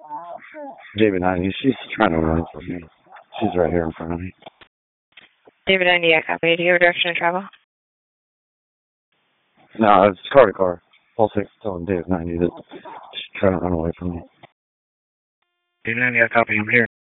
David 90, she's trying to run from me. She's right here in front of me. David 90, I copy. Do you have a direction of travel? No, it's car to car. Pulse 6 telling David 90 that she's trying to run away from me. David 90, I copy. I'm here.